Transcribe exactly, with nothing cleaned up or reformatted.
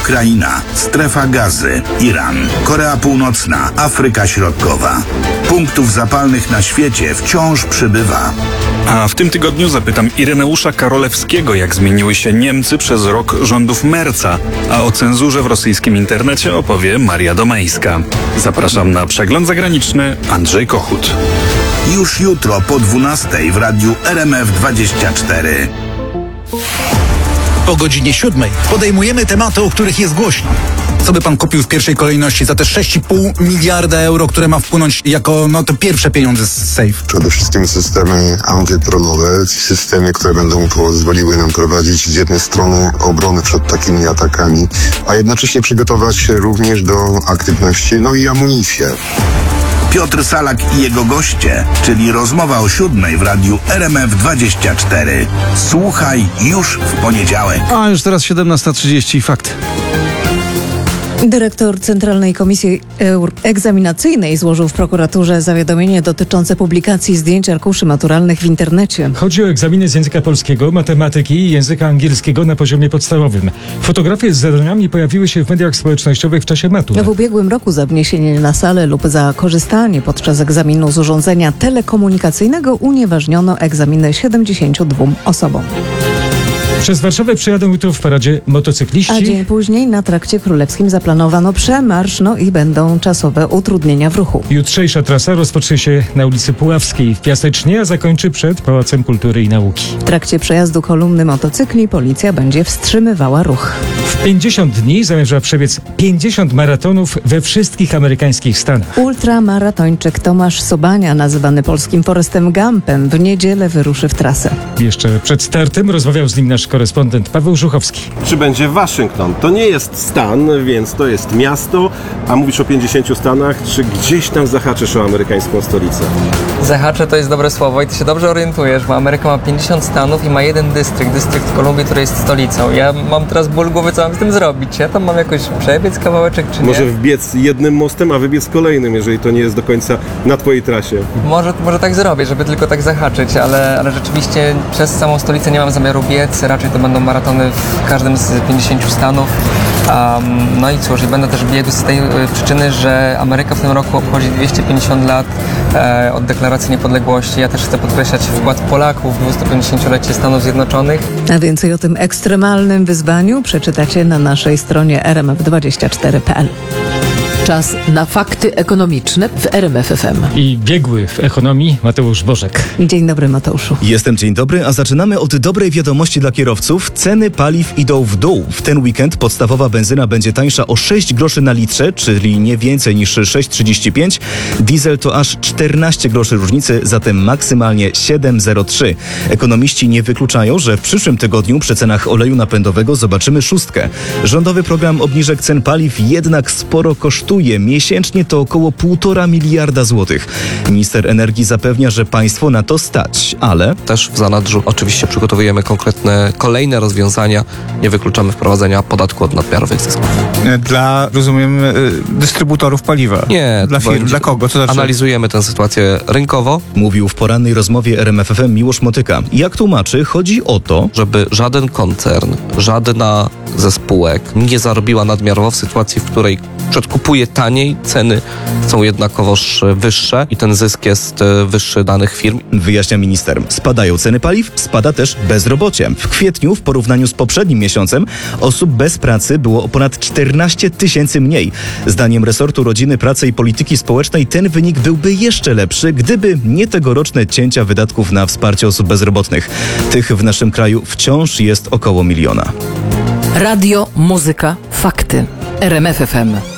Ukraina, Strefa Gazy, Iran, Korea Północna, Afryka Środkowa. Punktów zapalnych na świecie wciąż przybywa. A w tym tygodniu zapytam Ireneusza Karolewskiego, jak zmieniły się Niemcy przez rok rządów Merca, a o cenzurze w rosyjskim internecie opowie Maria Domejska. Zapraszam na przegląd zagraniczny. Andrzej Kochut. Już jutro po dwunastej w radiu R M F dwadzieścia cztery. Po godzinie siódmej podejmujemy tematy, o których jest głośno. Co by pan kupił w pierwszej kolejności za te sześć i pół miliarda euro, które ma wpłynąć jako no, to pierwsze pieniądze z safe? Przede wszystkim systemy antydronowe, systemy, które będą pozwoliły nam prowadzić z jednej strony obronę przed takimi atakami, a jednocześnie przygotować się również do aktywności, no i amunicję. Piotr Salak i jego goście, czyli rozmowa o siódmej w radiu R M F dwadzieścia cztery. Słuchaj już w poniedziałek. A już teraz siedemnasta trzydzieści, fakt. Dyrektor Centralnej Komisji Egzaminacyjnej złożył w prokuraturze zawiadomienie dotyczące publikacji zdjęć arkuszy maturalnych w internecie. Chodzi o egzaminy z języka polskiego, matematyki i języka angielskiego na poziomie podstawowym. Fotografie z zadaniami pojawiły się w mediach społecznościowych w czasie matur. W ubiegłym roku za wniesienie na salę lub za korzystanie podczas egzaminu z urządzenia telekomunikacyjnego unieważniono egzaminy siedemdziesięciu dwóm osobom. Przez Warszawę przyjadą jutro w paradzie motocykliści. A dzień później na Trakcie Królewskim zaplanowano przemarsz, no i będą czasowe utrudnienia w ruchu. Jutrzejsza trasa rozpocznie się na ulicy Puławskiej w Piasecznie, a zakończy przed Pałacem Kultury i Nauki. W trakcie przejazdu kolumny motocykli policja będzie wstrzymywała ruch. W pięćdziesiąt dni zamierza przebiec pięćdziesiąt maratonów we wszystkich amerykańskich stanach. Ultramaratończyk Tomasz Sobania, nazywany polskim Forrestem Gumpem, w niedzielę wyruszy w trasę. Jeszcze przed startem rozmawiał z nim nasz korespondent Paweł Żuchowski. Czy będzie Waszyngton? To nie jest stan, więc to jest miasto, a mówisz o pięćdziesięciu stanach. Czy gdzieś tam zahaczysz o amerykańską stolicę? Zahaczę to jest dobre słowo i ty się dobrze orientujesz, bo Ameryka ma pięćdziesiąt stanów i ma jeden dystrykt, dystrykt Kolumbii, który jest stolicą. Ja mam teraz ból głowy, co mam z tym zrobić? Ja tam mam jakoś przebiec kawałeczek, czy nie? Może wbiec jednym mostem, a wybiec kolejnym, jeżeli to nie jest do końca na twojej trasie. Może, może tak zrobię, żeby tylko tak zahaczyć, ale, ale rzeczywiście przez samą stolicę nie mam zamiaru biec. Raczej to będą maratony w każdym z pięćdziesięciu stanów. Um, no i cóż, i będę też biegł z tej y, przyczyny, że Ameryka w tym roku obchodzi dwieście pięćdziesiąt lat e, od deklaracji niepodległości. Ja też chcę podkreślać wkład Polaków w dwustupięćdziesięciolecie Stanów Zjednoczonych. A więcej o tym ekstremalnym wyzwaniu przeczytacie na naszej stronie r m f dwadzieścia cztery kropka p l. Czas na fakty ekonomiczne w R M F F M. I biegły w ekonomii Mateusz Bożek. Dzień dobry, Mateuszu. Jestem, dzień dobry, a zaczynamy od dobrej wiadomości dla kierowców. Ceny paliw idą w dół. W ten weekend podstawowa benzyna będzie tańsza o sześć groszy na litrze, czyli nie więcej niż sześć trzydzieści pięć. Diesel to aż czternaście groszy różnicy, zatem maksymalnie siedem zero trzy. Ekonomiści nie wykluczają, że w przyszłym tygodniu przy cenach oleju napędowego zobaczymy szóstkę. Rządowy program obniżek cen paliw jednak sporo kosztuje. Miesięcznie to około półtora miliarda złotych. Minister energii zapewnia, że państwo na to stać, ale... Też w zanadrzu oczywiście przygotowujemy konkretne kolejne rozwiązania. Nie wykluczamy wprowadzenia podatku od nadmiarowych zysków. Dla, rozumiem, dystrybutorów paliwa? Nie. Dla firm, dla kogo? Co znaczy? Analizujemy tę sytuację rynkowo. Mówił w porannej rozmowie R M F F M Miłosz Motyka. Jak tłumaczy, chodzi o to, żeby żaden koncern, żadna ze spółek nie zarobiła nadmiarowo w sytuacji, w której przedkupuje taniej, ceny są jednakowoż wyższe i ten zysk jest wyższy danych firm. Wyjaśnia minister. Spadają ceny paliw, spada też bezrobocie. W kwietniu w porównaniu z poprzednim miesiącem osób bez pracy było o ponad czternaście tysięcy mniej. Zdaniem resortu Rodziny, Pracy i Polityki Społecznej ten wynik byłby jeszcze lepszy, gdyby nie tegoroczne cięcia wydatków na wsparcie osób bezrobotnych. Tych w naszym kraju wciąż jest około miliona. Radio, muzyka, fakty. R M F F M.